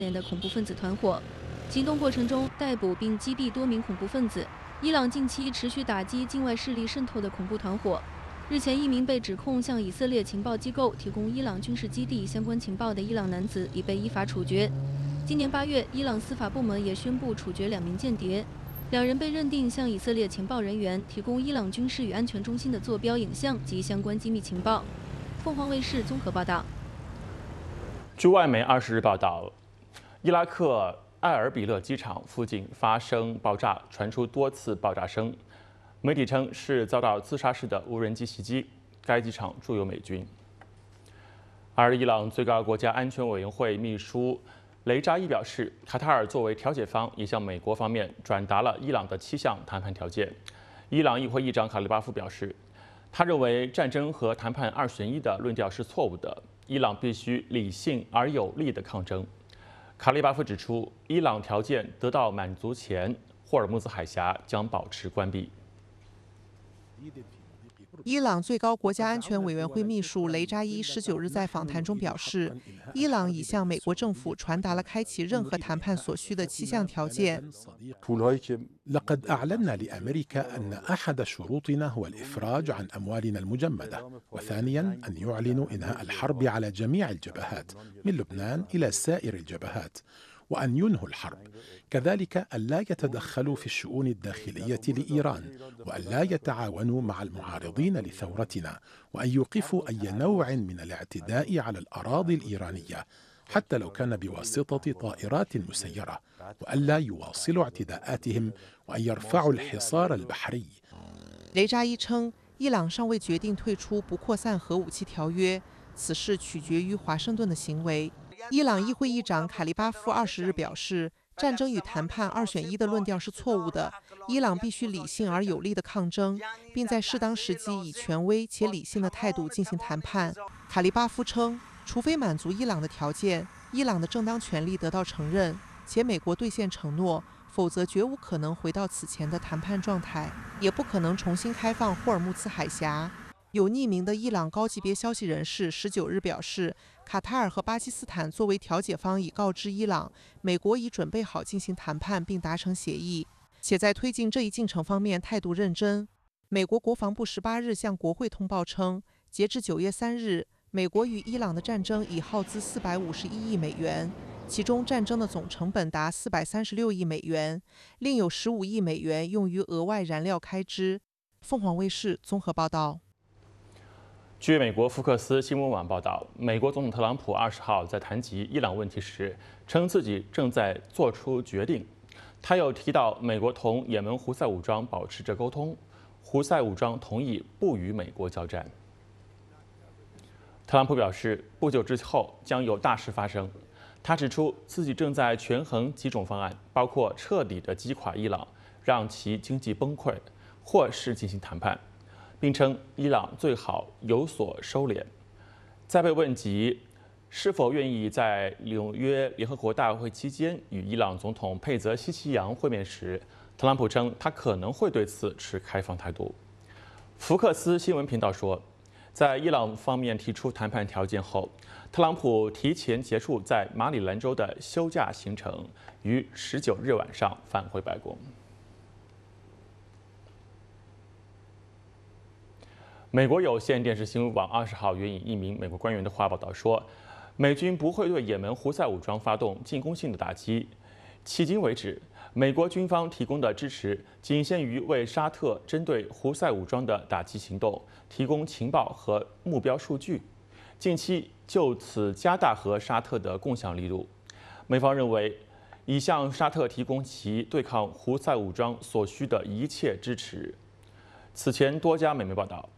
连的恐怖分子团伙。行动过程中逮捕并击毙多名恐怖分子。伊朗近期持续打击境外势力渗透的恐怖团伙。日前，一名被指控向以色列情报机构提供伊朗军事基地相关情报的伊朗男子已被依法处决。今年8月，伊朗司法部门也宣布处决2名间谍，2人被认定向以色列情报人员提供伊朗军事与安全中心的坐标影像及相关机密情报。凤凰卫视综合报道。 据外媒20日报道，伊拉克埃尔比勒机场附近发生爆炸，传出多次爆炸声。媒体称是遭到自杀式的无人机袭击，该机场驻有美军。而伊朗最高国家安全委员会秘书雷扎伊表示，卡塔尔作为调解方，也向美国方面转达了伊朗的7项谈判条件。伊朗议会议长卡利巴夫表示，他认为战争和谈判2选1的论调是错误的，伊朗必须理性而有力的抗争。卡利巴夫指出，伊朗条件得到满足前，霍尔木兹海峡将保持关闭。 伊朗最高国家安全委员会秘书雷扎伊19日在访谈中表示，伊朗已向美国政府传达了开启任何谈判所需的7项条件。 لقد أعلنا لأمريكا أن أحد شروطنا هو الإفراج عن أموالنا المجمدة، وثانياً أن يعلنوا إنهاء الحرب على جميع الجبهات من لبنان إلى سائر الجبهات، وأن ينهوا الحرب، كذلك ألا يتدخلوا في الشؤون الداخلية لإيران، وألا يتعاونوا مع المعارضين لثورتنا، وأن يوقفوا أي نوع من الاعتداء على الأراضي الإيرانية حتى لو كان بواسطة طائرات مسيرة، وألا يواصلوا اعتداءاتهم وأن يرفعوا الحصار البحري。 雷扎伊称，伊朗尚未决定退出不扩散核武器条约，此事取决于华盛顿的行为。伊朗议会议长卡利巴夫20日表示，战争与谈判2选1的论调是错误的，伊朗必须理性而有力的抗争，并在适当时机以权威且理性的态度进行谈判。卡利巴夫称，除非满足伊朗的条件，伊朗的正当权利得到承认，且美国兑现承诺，否则绝无可能回到此前的谈判状态，也不可能重新开放霍尔木兹海峡。有匿名的伊朗高级别消息人士19日表示，卡塔尔和巴基斯坦作为调解方已告知伊朗，美国已准备好进行谈判并达成协议，且在推进这一进程方面态度认真。美国国防部18日向国会通报称，截至9月3日，美国与伊朗的战争已耗资451亿美元，其中战争的总成本达436亿美元，另有15亿美元用于额外燃料开支。凤凰卫视综合报道。 据美国福克斯新闻网报道，美国总统特朗普20号在谈及伊朗问题时，称自己正在做出决定。他又提到，美国同也门胡塞武装保持着沟通，胡塞武装同意不与美国交战。特朗普表示，不久之后将有大事发生。他指出，自己正在权衡几种方案，包括彻底的击垮伊朗，让其经济崩溃，或是进行谈判。并称伊朗最好有所收敛。在被问及是否愿意在纽约联合国大会期间与伊朗总统佩泽西奇扬会面时，特朗普称他可能会对此持开放态度。福克斯新闻频道说，在伊朗方面提出谈判条件后，特朗普提前结束在马里兰州的休假行程，于19日晚上返回白宫。美国有线电视新闻网20号援引一名美国官员的话报道说，美军不会对也门胡塞武装发动进攻性的打击。迄今为止，美国军方提供的支持仅限于为沙特针对胡塞武装的打击行动提供情报和目标数据，近期就此加大和沙特的共享力度。美方认为，已向沙特提供其对抗胡塞武装所需的一切支持。此前多家美媒报道，